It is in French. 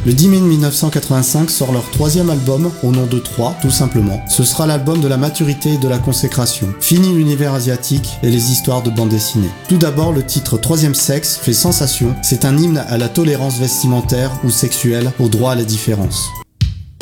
Le 10 mai 1985 sort leur troisième album, au nom de 3, tout simplement. Ce sera l'album de la maturité et de la consécration. Fini l'univers asiatique et les histoires de bande dessinée. Tout d'abord, le titre Troisième sexe fait sensation. C'est un hymne à la tolérance vestimentaire ou sexuelle, au droit à la différence.